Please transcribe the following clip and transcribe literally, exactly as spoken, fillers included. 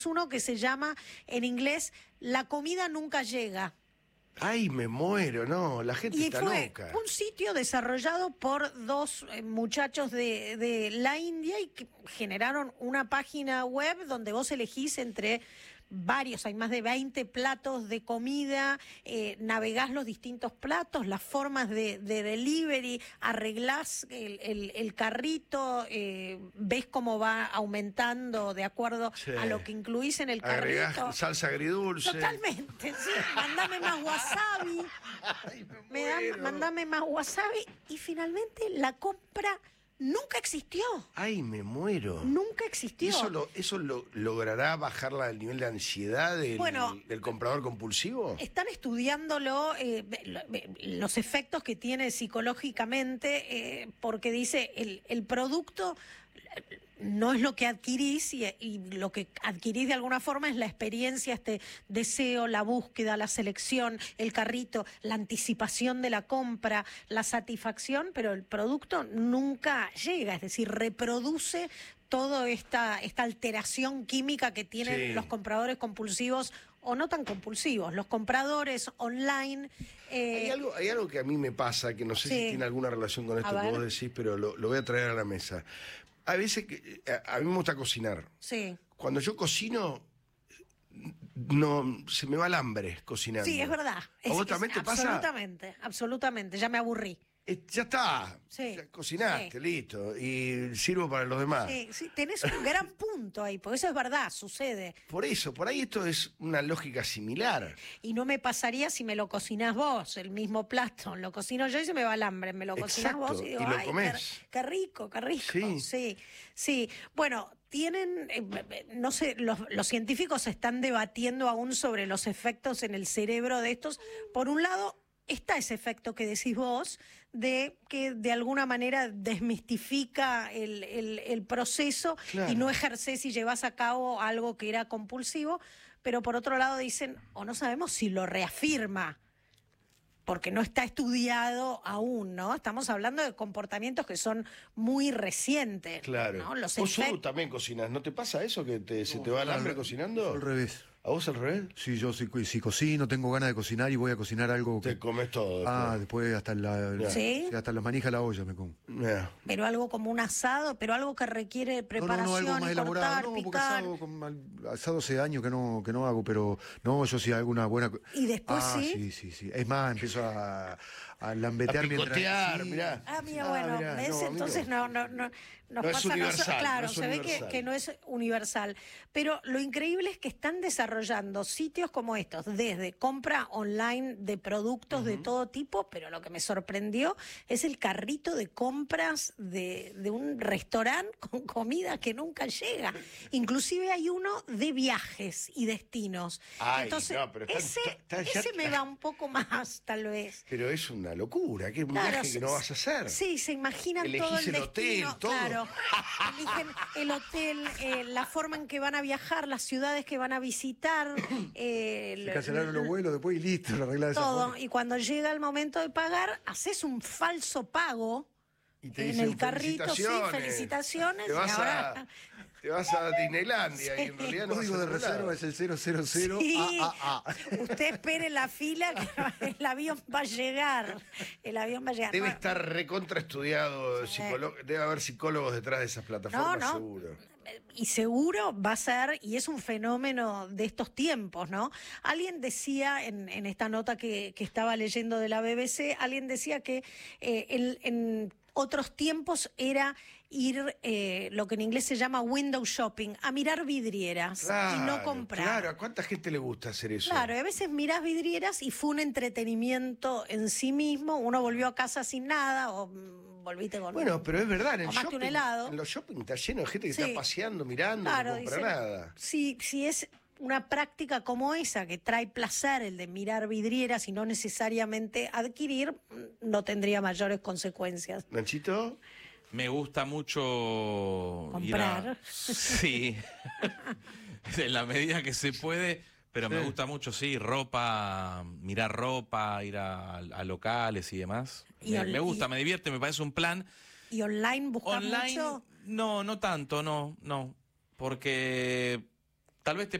uno que se llama en inglés La comida nunca llega. Ay, me muero, no, la gente Y está fue loca. un sitio desarrollado por dos eh, muchachos de, de la India y que generaron una página web donde vos elegís entre varios, hay más de veinte platos de comida, eh, navegás los distintos platos, las formas de, de delivery, arreglás el, el, el carrito, eh, ves cómo va aumentando de acuerdo Sí. a lo que incluís en el Agregás carrito. salsa agridulce. Totalmente, sí. Mandame más wasabi. Ay, me Me dan, muero. mandame más wasabi. Y finalmente la compra nunca existió. Ay, me muero. Nunca ¿Y existió. eso, lo, eso lo, logrará bajar la- el nivel de ansiedad del, Bueno, del comprador compulsivo? Están estudiándolo, eh, lo- los efectos que tiene psicológicamente, eh, porque dice el, el producto no es lo que adquirís y, y lo que adquirís de alguna forma es la experiencia, este deseo, la búsqueda, la selección, el carrito, la anticipación de la compra, la satisfacción, pero el producto nunca llega, es decir, reproduce toda esta, esta alteración química que tienen Sí. los compradores compulsivos o no tan compulsivos, los compradores online. eh, Hay algo, hay algo que a mí me pasa, que no sé Sí. si tiene alguna relación con esto A que ver. vos decís, pero lo, lo voy a traer a la mesa. A veces, que, a, a mí me gusta cocinar. sí. Cuando yo cocino, no se me va el hambre cocinando. Sí, es verdad. ¿A Es- vos es- también te pasa? Absolutamente, absolutamente. Ya me aburrí. Eh, ya está. Sí, Ya cocinaste, sí. listo. Y sirvo para los demás. Sí, sí, tenés un gran punto ahí, porque eso es verdad, sucede. Por eso, por ahí esto es una lógica similar. Y no me pasaría si me lo cocinás vos, el mismo plato. Lo cocino yo y se me va el hambre. Me lo cocinás Exacto, vos y digo, y lo ay, comés. Qué, qué rico, qué rico. Sí. sí, sí. Bueno, tienen, eh, no sé, los, los científicos están debatiendo aún sobre los efectos en el cerebro de estos. Por un lado, está ese efecto que decís vos, de que de alguna manera desmistifica el, el, el proceso Claro. y no ejercés y llevas a cabo algo que era compulsivo, pero por otro lado dicen, o no sabemos si lo reafirma, porque no está estudiado aún, ¿no? Estamos hablando de comportamientos que son muy recientes. Claro. ¿no? Los Vos Zuru, efectos. también cocinas. ¿No te pasa eso que te, se te va el hambre cocinando? Al revés. ¿A vos al revés? Sí, yo si, si cocino, tengo ganas de cocinar y voy a cocinar algo que... Te comes todo. Ah, después. después hasta la, ¿Sí? sí, hasta la manija de la olla me como. Ya. Pero algo como un asado, pero algo que requiere preparación, no, no, no, algo más y elaborado. cortar, No, porque picar. asado, con- al- asado hace años que no, que no hago, pero no, yo sí hago una buena... co- ¿Y después ah, sí? sí, sí, sí. Es más, empiezo a, a lambetear A picotear, mientras... sí. mirá. Ah, mira, Ah, bueno, mirá, ¿ves? no, a mí Entonces no, no, no, nos No es pasa a universal, nosotros- claro, no es se ve que, universal. que no es universal. Pero lo increíble es que están desarrollando sitios como estos, desde compra online de productos de todo tipo, pero lo que me sorprendió es el carrito de compras de, de un restaurante con comida que nunca llega. Inclusive hay uno de viajes y destinos. Ay, Entonces, no, pero está- ese, está- está- ese me va un poco más, tal vez. Pero es una locura. ¿Qué Claro, viaje se- que no vas a hacer? Sí, se imaginan Elegís todo el, el hotel, destino, todo. claro. Eligen el hotel, eh, la forma en que van a viajar, las ciudades que van a visitar, eh, Se lo- cancelaron los vuelos después y listo, lo arreglás de esa todo. forma. Y cuando llega el momento de pagar, haces un falso pago Y te en dicen, el carrito, sí, felicitaciones. felicitaciones. Te y vas, ahora... a, te vas a Disneylandia y en realidad El no código vas a de ningún lado. reserva es el cero cero cero Sí, A A A. usted espere en la fila que el avión va a llegar. El avión va a llegar. Debe Bueno, estar recontra estudiado, psicólogo- debe haber psicólogos detrás de esas plataformas, No, no. seguro. Y seguro va a ser, y es un fenómeno de estos tiempos, ¿no? Alguien decía en, en esta nota que, que estaba leyendo de la B B C, alguien decía que eh, en, en otros tiempos era ir, eh, lo que en inglés se llama window shopping, a mirar vidrieras y no comprar. Claro, ¿a cuánta gente le gusta hacer eso? Claro, y a veces mirás vidrieras y fue un entretenimiento en sí mismo, uno volvió a casa sin nada o mm, volviste con... Bueno, pero es verdad, en, el Tomaste un shopping, helado. en los shopping está lleno de gente que Sí. está paseando, mirando, Claro, no compra dicen, nada. Si, si es una práctica como esa, que trae placer, el de mirar vidrieras y no necesariamente adquirir, no tendría mayores consecuencias. ¿Nachito? Me gusta mucho ir a- Comprar. Sí. En la medida que se puede, pero me gusta mucho, sí, ropa, mirar ropa, ir a, a locales y demás. Y me, ol- me gusta, y- me divierte, me parece un plan. ¿Y online buscas Online, mucho? no, no tanto, no, no. Porque tal vez te